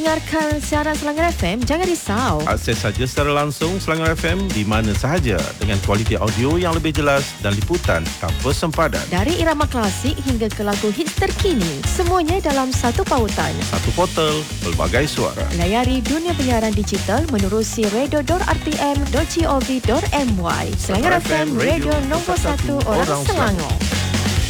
Dengarkan siaran Selangor FM, jangan risau. Akses saja secara langsung Selangor FM di mana sahaja dengan kualiti audio yang lebih jelas dan liputan tanpa sempadan. Dari irama klasik hingga ke lagu hits terkini, semuanya dalam satu pautan. Satu portal, pelbagai suara. Layari dunia penyiaran digital menerusi radio.rtm.gov.my. Selangor FM, radio nombor 1 orang Selangor.